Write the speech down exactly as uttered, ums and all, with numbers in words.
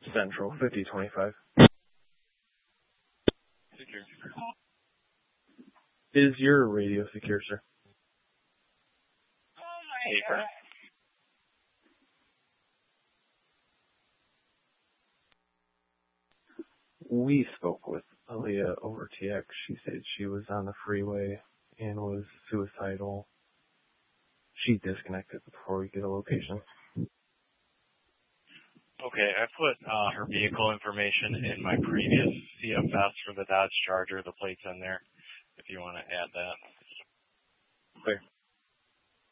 Central, fifty twenty-five. Secure. Is your radio secure, sir? Paper. We spoke with Aaliyah over T X. She said she was on the freeway and was suicidal. She disconnected before we get a location. Okay, I put uh, her vehicle information in my previous C F S for the Dodge Charger. The plate's in there if you want to add that. Clear.